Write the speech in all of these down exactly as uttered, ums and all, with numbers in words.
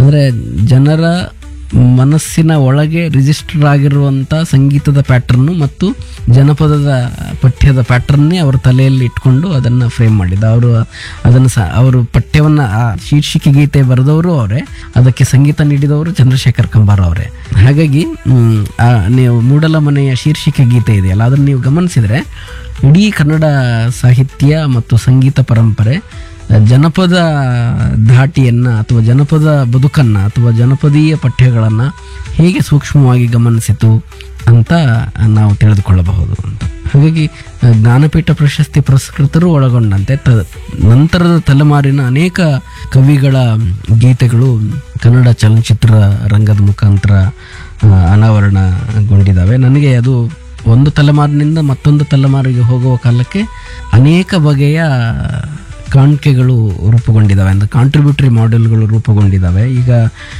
ಅಂದರೆ ಜನರ ಮನಸ್ಸಿನ ಒಳಗೆ ರಿಜಿಸ್ಟರ್ ಆಗಿರುವಂಥ ಸಂಗೀತದ ಪ್ಯಾಟರ್ನು ಮತ್ತು ಜನಪದದ ಪಠ್ಯದ ಪ್ಯಾಟರ್ನ್ನೇ ಅವರ ತಲೆಯಲ್ಲಿ ಇಟ್ಕೊಂಡು ಅದನ್ನು ಫ್ರೇಮ್ ಮಾಡಿದ್ದ. ಅವರು ಅದನ್ನು ಸಹ ಅವರು ಪಠ್ಯವನ್ನು ಆ ಶೀರ್ಷಿಕೆ ಗೀತೆ ಬರೆದವರು ಅವರೇ, ಅದಕ್ಕೆ ಸಂಗೀತ ನೀಡಿದವರು ಚಂದ್ರಶೇಖರ್ ಕಂಬಾರ ಅವರೇ. ಹಾಗಾಗಿ ನೀವು ಮೂಡಲ ಮನೆಯ ಶೀರ್ಷಿಕೆ ಗೀತೆ ಇದೆಯಲ್ಲ, ಅದನ್ನು ನೀವು ಗಮನಿಸಿದರೆ ಇಡೀ ಕನ್ನಡ ಸಾಹಿತ್ಯ ಮತ್ತು ಸಂಗೀತ ಪರಂಪರೆ ಜನಪದ ಧಾಟಿಯನ್ನು ಅಥವಾ ಜನಪದ ಬದುಕನ್ನು ಅಥವಾ ಜನಪದೀಯ ಪಠ್ಯಗಳನ್ನು ಹೇಗೆ ಸೂಕ್ಷ್ಮವಾಗಿ ಗಮನಿಸಿತು ಅಂತ ನಾವು ತಿಳಿದುಕೊಳ್ಳಬಹುದು ಅಂತ. ಹಾಗಾಗಿ ಜ್ಞಾನಪೀಠ ಪ್ರಶಸ್ತಿ ಪುರಸ್ಕೃತರು ಒಳಗೊಂಡಂತೆ ತ ನಂತರದ ತಲೆಮಾರಿನ ಅನೇಕ ಕವಿಗಳ ಗೀತೆಗಳು ಕನ್ನಡ ಚಲನಚಿತ್ರ ರಂಗದ ಮುಖಾಂತರ ಅನಾವರಣಗೊಂಡಿದ್ದಾವೆ. ನನಗೆ ಅದು ಒಂದು ತಲೆಮಾರಿನಿಂದ ಮತ್ತೊಂದು ತಲೆಮಾರಿಗೆ ಹೋಗುವ ಕಾಲಕ್ಕೆ ಅನೇಕ ಬಗೆಯ ಕಾಣಿಕೆಗಳು ರೂಪುಗೊಂಡಿದ್ದಾವೆ, ಅಂದರೆ ಕಾಂಟ್ರಿಬ್ಯೂಟರಿ ಮಾಡೆಲ್ಗಳು ರೂಪುಗೊಂಡಿದ್ದಾವೆ. ಈಗ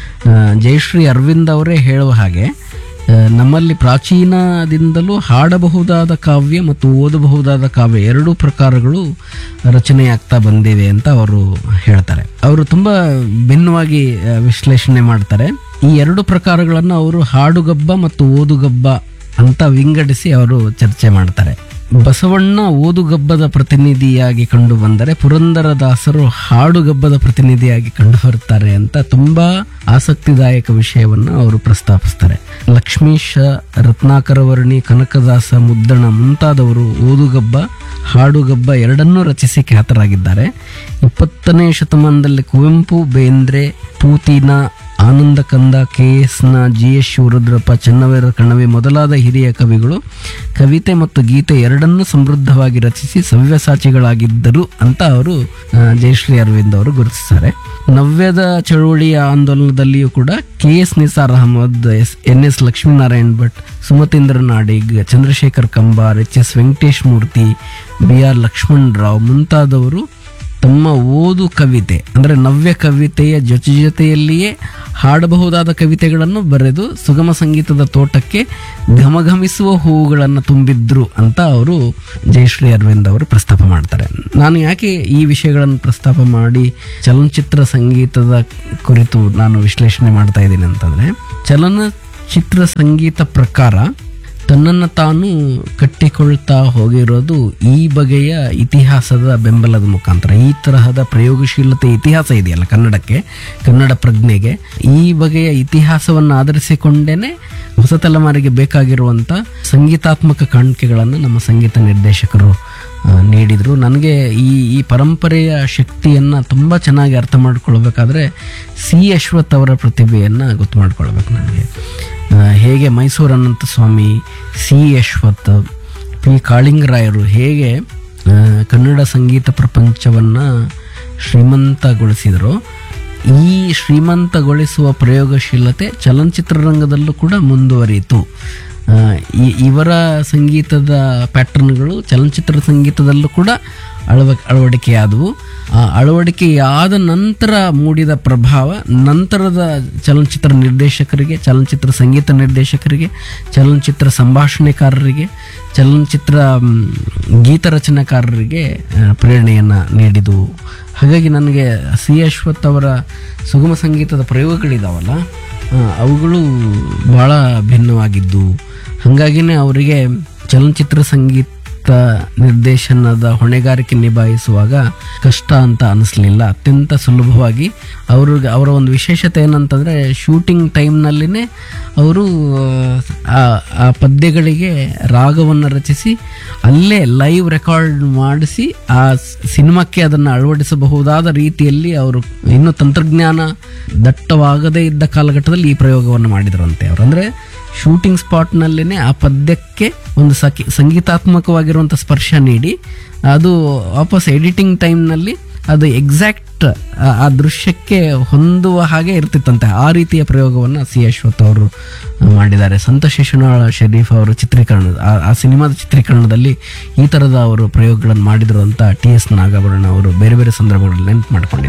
ಜಯಶ್ರೀ ಅರವಿಂದ್ ಅವರೇ ಹೇಳುವ ಹಾಗೆ ನಮ್ಮಲ್ಲಿ ಪ್ರಾಚೀನದಿಂದಲೂ ಹಾಡಬಹುದಾದ ಕಾವ್ಯ ಮತ್ತು ಓದಬಹುದಾದ ಕಾವ್ಯ ಎರಡೂ ಪ್ರಕಾರಗಳು ರಚನೆಯಾಗ್ತಾ ಬಂದಿವೆ ಅಂತ ಅವರು ಹೇಳ್ತಾರೆ. ಅವರು ತುಂಬ ಭಿನ್ನವಾಗಿ ವಿಶ್ಲೇಷಣೆ ಮಾಡ್ತಾರೆ. ಈ ಎರಡು ಪ್ರಕಾರಗಳನ್ನು ಅವರು ಹಾಡುಗಬ್ಬ ಮತ್ತು ಓದುಗಬ್ಬ ಅಂತ ವಿಂಗಡಿಸಿ ಅವರು ಚರ್ಚೆ ಮಾಡ್ತಾರೆ. ಬಸವಣ್ಣ ಓದುಗಬ್ಬದ ಪ್ರತಿನಿಧಿಯಾಗಿ ಕಂಡು ಬಂದರೆ ಪುರಂದರದಾಸರು ಹಾಡುಗಬ್ಬದ ಪ್ರತಿನಿಧಿಯಾಗಿ ಕಂಡು ಬರುತ್ತಾರೆ ಅಂತ ತುಂಬಾ ಆಸಕ್ತಿದಾಯಕ ವಿಷಯವನ್ನು ಅವರು ಪ್ರಸ್ತಾಪಿಸ್ತಾರೆ. ಲಕ್ಷ್ಮೀಶ, ರತ್ನಾಕರವರ್ಣಿ, ಕನಕದಾಸ, ಮುದ್ದಣ ಮುಂತಾದವರು ಓದುಗಬ್ಬ ಹಾಡುಗಬ್ಬ ಎರಡನ್ನೂ ರಚಿಸಿ ಖ್ಯಾತರಾಗಿದ್ದಾರೆ. ಇಪ್ಪತ್ತನೇ ಶತಮಾನದಲ್ಲಿ ಕುವೆಂಪು, ಬೇಂದ್ರೆ, ಪೂತಿನ, ಆನಂದ ಕಂದ, ಕೆ ಎಸ್ ನ, ಜಿ ಎಸ್ ಶಿವರುದ್ರಪ್ಪ, ಚೆನ್ನವೀರ ಕಣವಿ ಮೊದಲಾದ ಹಿರಿಯ ಕವಿಗಳು ಕವಿತೆ ಮತ್ತು ಗೀತೆ ಎರಡನ್ನೂ ಸಮೃದ್ಧವಾಗಿ ರಚಿಸಿ ಸವ್ಯಸಾಚಿಗಳಾಗಿದ್ದರು ಅಂತ ಅವರು ಜಯಶ್ರೀ ಅರವಿಂದ್ ಅವರು ಗುರುತಿಸ್ತಾರೆ. ನವ್ಯದ ಚಳುವಳಿಯ ಆಂದೋಲನದಲ್ಲಿಯೂ ಕೂಡ K S Nisar Ahmed, S N S Lakshminarayan Bhat, Sumatheendra Nadig, Chandrashekhar Kambar, H S Venkatesh ಮೂರ್ತಿ, ಬಿ ಆರ್ ಲಕ್ಷ್ಮಣ್ ರಾವ್ ಮುಂತಾದವರು ತಮ್ಮ ಓದು ಕವಿತೆ ಅಂದರೆ ನವ್ಯ ಕವಿತೆಯ ಜೊತೆ ಜೊತೆಯಲ್ಲಿಯೇ ಹಾಡಬಹುದಾದ ಕವಿತೆಗಳನ್ನು ಬರೆದು ಸುಗಮ ಸಂಗೀತದ ತೋಟಕ್ಕೆ ಘಮಘಮಿಸುವ ಹೂವುಗಳನ್ನು ತುಂಬಿದ್ರು ಅಂತ ಅವರು ಜಯಶ್ರೀ ಅರವಿಂದ್ ಅವರು ಪ್ರಸ್ತಾಪ ಮಾಡ್ತಾರೆ. ನಾನು ಯಾಕೆ ಈ ವಿಷಯಗಳನ್ನು ಪ್ರಸ್ತಾಪ ಮಾಡಿ ಚಲನಚಿತ್ರ ಸಂಗೀತದ ಕುರಿತು ನಾನು ವಿಶ್ಲೇಷಣೆ ಮಾಡ್ತಾ ಇದ್ದೀನಿ ಅಂತಂದರೆ, ಚಲನಚಿತ್ರ ಸಂಗೀತ ಪ್ರಕಾರ ತನ್ನನ್ನು ತಾನು ಕಟ್ಟಿಕೊಳ್ತಾ ಹೋಗಿರೋದು ಈ ಬಗೆಯ ಇತಿಹಾಸದ ಬೆಂಬಲದ ಮುಖಾಂತರ. ಈ ತರಹದ ಪ್ರಯೋಗಶೀಲತೆ ಇತಿಹಾಸ ಇದೆಯಲ್ಲ ಕನ್ನಡಕ್ಕೆ, ಕನ್ನಡ ಪ್ರಜ್ಞೆಗೆ, ಈ ಬಗೆಯ ಇತಿಹಾಸವನ್ನು ಆಧರಿಸಿಕೊಂಡೇನೆ ಹೊಸ ತಲೆಮಾರಿಗೆ ಬೇಕಾಗಿರುವಂಥ ಸಂಗೀತಾತ್ಮಕ ಕಾಣಿಕೆಗಳನ್ನು ನಮ್ಮ ಸಂಗೀತ ನಿರ್ದೇಶಕರು ನೀಡಿದರು. ನನಗೆ ಈ ಈ ಪರಂಪರೆಯ ಶಕ್ತಿಯನ್ನು ತುಂಬ ಚೆನ್ನಾಗಿ ಅರ್ಥ ಮಾಡ್ಕೊಳ್ಬೇಕಾದ್ರೆ ಸಿ ಅಶ್ವಥ್ ಅವರ ಪ್ರತಿಭೆಯನ್ನು ಗೊತ್ತು ಮಾಡ್ಕೊಳ್ಬೇಕು ನನಗೆ. ಹೇಗೆ ಮೈಸೂರು ಅನಂತ ಸ್ವಾಮಿ, ಸಿ ಅಶ್ವಥ್, ಪಿ ಕಾಳಿಂಗರಾಯರು ಹೇಗೆ ಕನ್ನಡ ಸಂಗೀತ ಪ್ರಪಂಚವನ್ನು ಶ್ರೀಮಂತಗೊಳಿಸಿದರು, ಈ ಶ್ರೀಮಂತಗೊಳಿಸುವ ಪ್ರಯೋಗಶೀಲತೆ ಚಲನಚಿತ್ರರಂಗದಲ್ಲೂ ಕೂಡ ಮುಂದುವರಿಯಿತು. ಇವರ ಸಂಗೀತದ ಪ್ಯಾಟರ್ನ್ಗಳು ಚಲನಚಿತ್ರ ಸಂಗೀತದಲ್ಲೂ ಕೂಡ ಅಳವ ಅಳವಡಿಕೆಯಾದವು. ಆ ಅಳವಡಿಕೆಯಾದ ನಂತರ ಮೂಡಿದ ಪ್ರಭಾವ ನಂತರದ ಚಲನಚಿತ್ರ ನಿರ್ದೇಶಕರಿಗೆ, ಚಲನಚಿತ್ರ ಸಂಗೀತ ನಿರ್ದೇಶಕರಿಗೆ, ಚಲನಚಿತ್ರ ಸಂಭಾಷಣೆಕಾರರಿಗೆ, ಚಲನಚಿತ್ರ ಗೀತ ರಚನೆಕಾರರಿಗೆ ಪ್ರೇರಣೆಯನ್ನು ನೀಡಿದವು. ಹಾಗಾಗಿ ನನಗೆ ಸಿ ಅಶ್ವಥ್ ಅವರ ಸುಗಮ ಸಂಗೀತದ ಪ್ರಯೋಗಗಳಿದಾವಲ್ಲ, ಅವುಗಳು ಭಾಳ ಭಿನ್ನವಾಗಿದ್ದು, ಹಾಗಾಗಿನೇ ಅವರಿಗೆ ಚಲನಚಿತ್ರ ಸಂಗೀತ ನಿರ್ದೇಶನದ ಹೊಣೆಗಾರಿಕೆ ನಿಭಾಯಿಸುವಾಗ ಕಷ್ಟ ಅಂತ ಅನಿಸ್ಲಿಲ್ಲ. ಅತ್ಯಂತ ಸುಲಭವಾಗಿ ಅವ್ರಿಗೆ ಅವರ ಒಂದು ವಿಶೇಷತೆ ಏನಂತಂದರೆ, ಶೂಟಿಂಗ್ ಟೈಮ್ನಲ್ಲಿನೇ ಅವರು ಆ ಪದ್ಯಗಳಿಗೆ ರಾಗವನ್ನು ರಚಿಸಿ ಅಲ್ಲೇ ಲೈವ್ ರೆಕಾರ್ಡ್ ಮಾಡಿಸಿ ಆ ಸಿನಿಮಾಕ್ಕೆ ಅದನ್ನು ಅಳವಡಿಸಬಹುದಾದ ರೀತಿಯಲ್ಲಿ ಅವರು ಇನ್ನೂ ತಂತ್ರಜ್ಞಾನ ದಟ್ಟವಾಗದೇ ಇದ್ದ ಕಾಲಘಟ್ಟದಲ್ಲಿ ಈ ಪ್ರಯೋಗವನ್ನು ಮಾಡಿದರಂತೆ ಅವರು. ಅಂದರೆ ಶೂಟಿಂಗ್ ಸ್ಪಾಟ್ನಲ್ಲೇ ಆ ಪದ್ಯಕ್ಕೆ ಒಂದು ಸಖಿ ಸಂಗೀತಾತ್ಮಕವಾಗಿರುವಂಥ ಸ್ಪರ್ಶ ನೀಡಿ ಅದು ವಾಪಸ್ ಎಡಿಟಿಂಗ್ ಟೈಮ್ನಲ್ಲಿ ಅದು ಎಕ್ಸಾಕ್ಟ್ ಆ ದೃಶ್ಯಕ್ಕೆ ಹೊಂದುವ ಹಾಗೆ ಇರ್ತಿತ್ತಂತೆ. ಆ ರೀತಿಯ ಪ್ರಯೋಗವನ್ನು ಸಿ ಅಶ್ವಥ್ ಅವರು ಮಾಡಿದ್ದಾರೆ. ಸಂತ ಶಿಶುನಾಳ ಶರೀಫ್ ಅವರು ಚಿತ್ರೀಕರಣ ಆ ಸಿನಿಮಾದ ಚಿತ್ರೀಕರಣದಲ್ಲಿ ಈ ಥರದ ಅವರು ಪ್ರಯೋಗಗಳನ್ನು ಮಾಡಿದರು ಅಂತ ಟಿ ಎಸ್ ನಾಗಾಭರಣ ಅವರು ಬೇರೆ ಬೇರೆ ಸಂದರ್ಭಗಳಲ್ಲಿ ನೆನಪು ಮಾಡ್ಕೊಂಡಿದ್ದಾರೆ.